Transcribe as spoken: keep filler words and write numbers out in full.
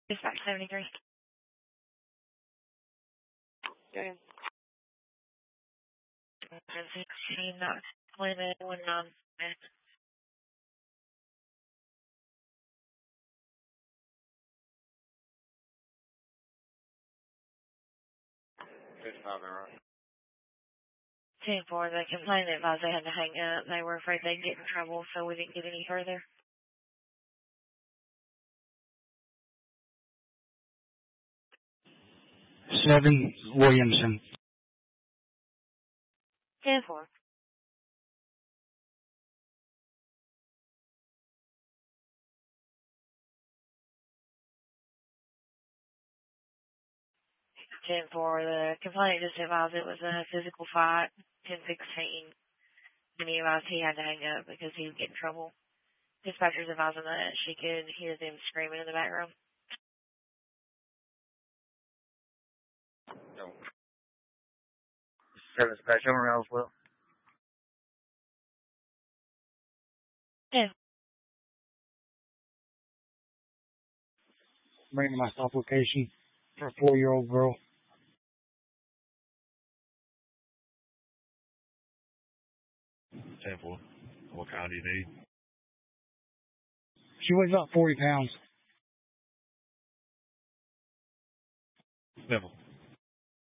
Dispatch seventy-three. Okay. sixteen, not twenty minutes, one nine minutes. ten four, the complainant advised they had to hang up. They were afraid they'd get in trouble, so we didn't get any further. Seven Williamson. ten four. ten four, the complainant just advised it was a physical fight. ten sixteen, and he advised he had to hang up because he would get in trouble. Dispatcher's advising that she could hear them screaming in the background. No. Seven dispatch over Roswell. Yeah. Bring to my stop location for a four-year-old girl. ten four. What kind do you need? She weighs about forty pounds. Level.